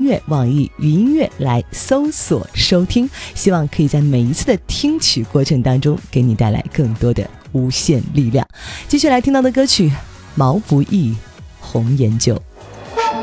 乐、网易云音乐来搜索收听，希望可以在每一次的听曲过程当中给你带来更多的无限力量。继续来听到的歌曲毛不易《红颜旧》。